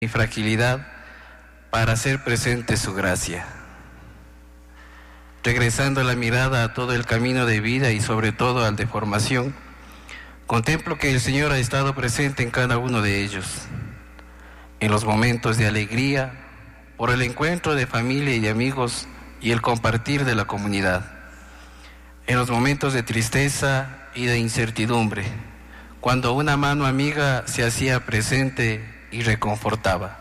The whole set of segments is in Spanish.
y fragilidad para hacer presente su gracia. Regresando la mirada a todo el camino de vida y sobre todo al de formación, contemplo que el Señor ha estado presente en cada uno de ellos, en los momentos de alegría, por el encuentro de familia y de amigos y el compartir de la comunidad, en los momentos de tristeza y de incertidumbre, cuando una mano amiga se hacía presente y reconfortaba.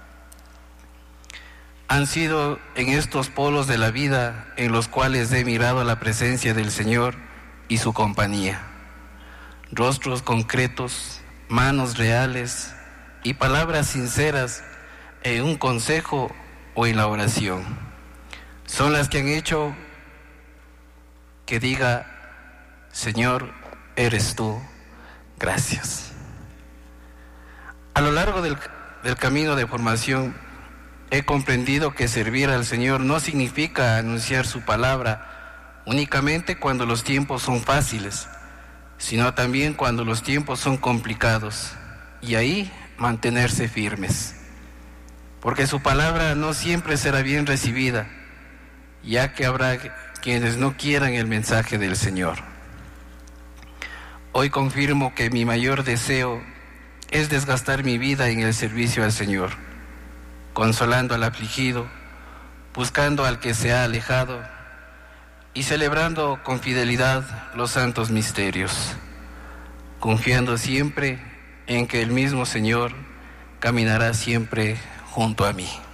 Han sido en estos polos de la vida en los cuales he mirado la presencia del Señor y su compañía. Rostros concretos, manos reales y palabras sinceras en un consejo o en la oración. Son las que han hecho que diga: Señor, eres tú, gracias. A lo largo del camino de formación he comprendido que servir al Señor no significa anunciar su palabra únicamente cuando los tiempos son fáciles, sino también cuando los tiempos son complicados, y ahí mantenerse firmes, porque su palabra no siempre será bien recibida, ya que habrá quienes no quieran el mensaje del Señor. Hoy confirmo que mi mayor deseo es desgastar mi vida en el servicio al Señor, consolando al afligido, buscando al que se ha alejado y celebrando con fidelidad los santos misterios, confiando siempre en que el mismo Señor caminará siempre junto a mí.